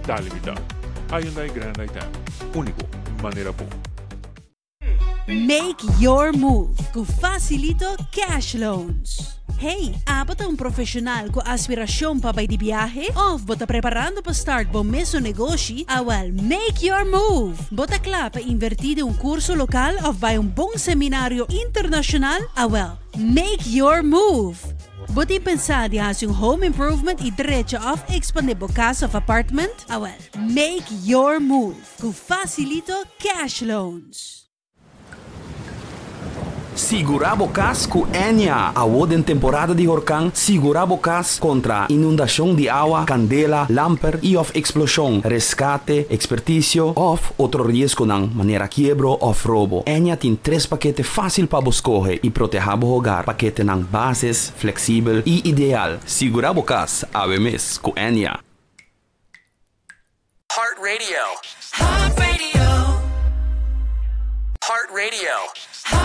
está limitado. Hyundai Grand i10. Único. Maneira boa. Make your move com Facilito Cash Loans. Hey, bota um profissional com aspiração para ir de viagem? Ou bota preparando para start bom mesmo negócio? Make your move. Bota claro para invertir em curso local ou vai bom seminário internacional? Make your move. Bota pensar de fazer home improvement e direito of expandir a casa ou apartment? Make your move com Facilito Cash Loans. Segurabo Cas com Enya. Award em temporada de huracão, Segurabo Cas contra inundação de água, candela, lamper e of explosão, resgate, expertício of outro risco não, maneira quebro of roubo. Enya tem 3 paquetes fácil para escolher e proteger o hogar. Paquete não bases, flexível e ideal. Segurabo Cas, ABMS com Enya. Heart Radio. Heart Radio. Heart Radio.